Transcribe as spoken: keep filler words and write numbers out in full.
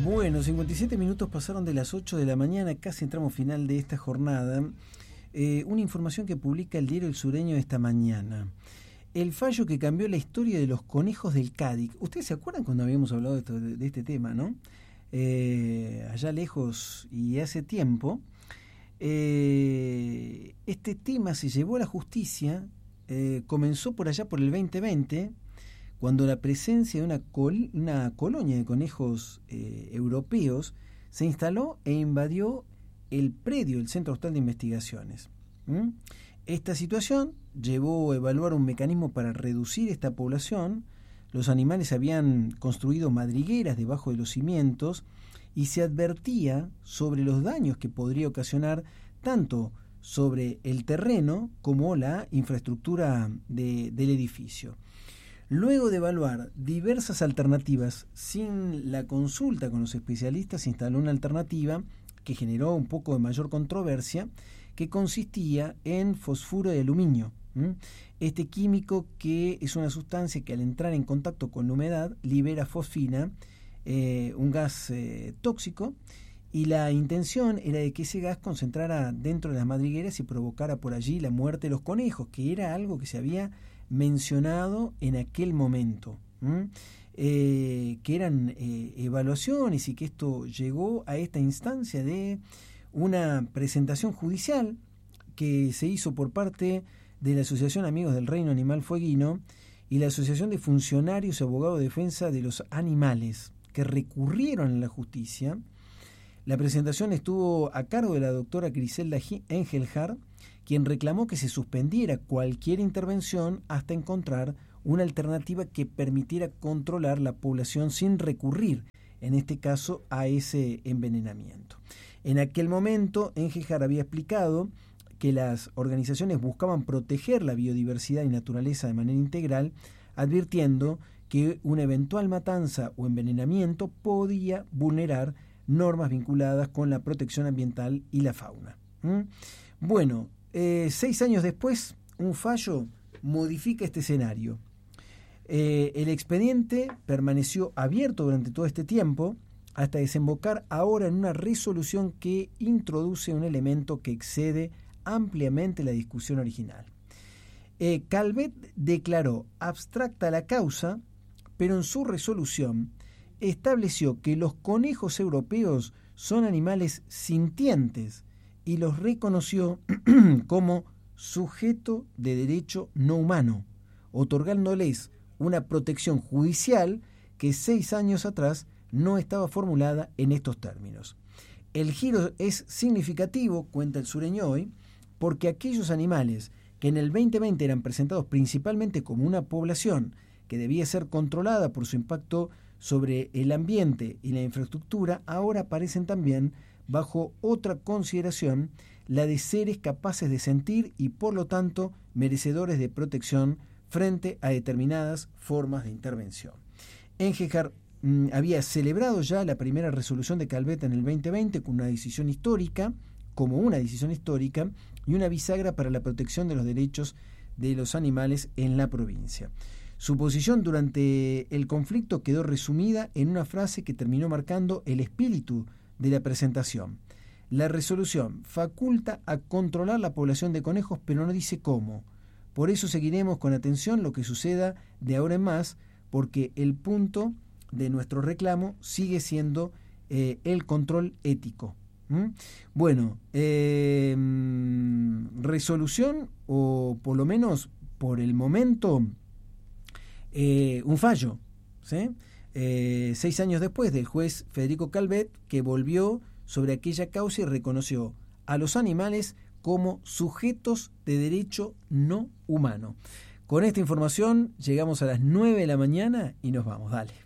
Bueno, cincuenta y siete minutos pasaron de las ocho de la mañana, casi entramos final de esta jornada. Eh, una información que publica el diario El Sureño esta mañana. El fallo que cambió la historia de los conejos del Cádiz. ¿Ustedes se acuerdan cuando habíamos hablado de, esto, de, de este tema, no? Eh, allá lejos y hace tiempo. Eh, este tema se llevó a la justicia, eh, comenzó por allá por el veinte veinte, cuando la presencia de una, col- una colonia de conejos eh, europeos se instaló e invadió el predio del Centro Austral de Investigaciones. ¿Mm? Esta situación llevó a evaluar un mecanismo para reducir esta población. Los animales habían construido madrigueras debajo de los cimientos y se advertía sobre los daños que podría ocasionar tanto sobre el terreno como la infraestructura de, del edificio. Luego de evaluar diversas alternativas sin la consulta con los especialistas, se instaló una alternativa que generó un poco de mayor controversia, que consistía en fosfuro de aluminio. ¿Mm? Este químico, que es una sustancia que al entrar en contacto con la humedad libera fosfina, eh, un gas eh, tóxico, y la intención era de que ese gas concentrara dentro de las madrigueras y provocara por allí la muerte de los conejos, que era algo que se había mencionado en aquel momento, eh, que eran eh, evaluaciones, y que esto llegó a esta instancia de una presentación judicial que se hizo por parte de la Asociación Amigos del Reino Animal Fueguino y la Asociación de Funcionarios y Abogados de Defensa de los Animales, que recurrieron a la justicia. La presentación estuvo a cargo de la doctora Griselda Engelhard, quien reclamó que se suspendiera cualquier intervención hasta encontrar una alternativa que permitiera controlar la población sin recurrir, en este caso, a ese envenenamiento. En aquel momento, Engelhard había explicado que las organizaciones buscaban proteger la biodiversidad y naturaleza de manera integral, advirtiendo que una eventual matanza o envenenamiento podía vulnerar normas vinculadas con la protección ambiental y la fauna. ¿Mm? Bueno, eh, seis años después, un fallo modifica este escenario. Eh, el expediente permaneció abierto durante todo este tiempo, hasta desembocar ahora en una resolución que introduce un elemento que excede ampliamente la discusión original. Eh, Calvet declaró abstracta la causa, pero en su resolución estableció que los conejos europeos son animales sintientes y los reconoció como sujeto de derecho no humano, otorgándoles una protección judicial que seis años atrás no estaba formulada en estos términos. El giro es significativo, cuenta El Sureño hoy, porque aquellos animales que en el veinte veinte eran presentados principalmente como una población que debía ser controlada por su impacto sobre el ambiente y la infraestructura, ahora aparecen también bajo otra consideración, la de seres capaces de sentir y por lo tanto merecedores de protección frente a determinadas formas de intervención. Engelhard mmm, había celebrado ya la primera resolución de Calvet en el veinte veinte con una decisión histórica, como una decisión histórica y una bisagra para la protección de los derechos de los animales en la provincia. Su posición durante el conflicto quedó resumida en una frase que terminó marcando el espíritu de la presentación. La resolución faculta a controlar la población de conejos, pero no dice cómo. Por eso seguiremos con atención lo que suceda de ahora en más, porque el punto de nuestro reclamo sigue siendo eh, el control ético. ¿Mm? Bueno, eh, resolución, o por lo menos por el momento, eh, un fallo, ¿sí? Eh, seis años después del juez Federico Calvet, que volvió sobre aquella causa y reconoció a los animales como sujetos de derecho no humano. Con esta información llegamos a las nueve de la mañana y nos vamos, dale.